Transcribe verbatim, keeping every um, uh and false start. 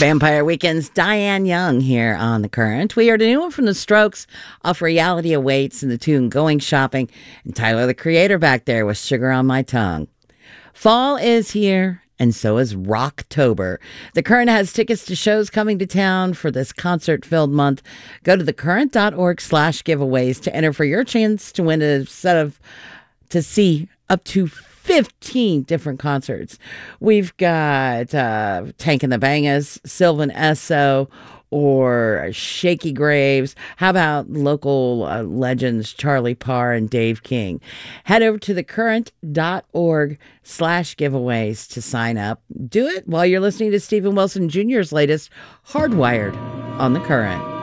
Vampire Weekend's Diane Young here on The Current. We heard a new one from The Strokes off Reality Awaits and the tune Going Shopping. And Tyler, the Creator, back there with Sugar on My Tongue. Fall is here, and so is Rocktober. The Current has tickets to shows coming to town for this concert-filled month. Go to thecurrent.org slash giveaways to enter for your chance to win a set of, to see up to fifteen different concerts. We've got uh, Tank and the Bangas, Sylvan Esso, or Shaky Graves. How about local uh, legends Charlie Parr and Dave King? Head over to thecurrent.org slash giveaways to sign up. Do it while you're listening to Stephen Wilson Junior's latest Hardwired on The Current.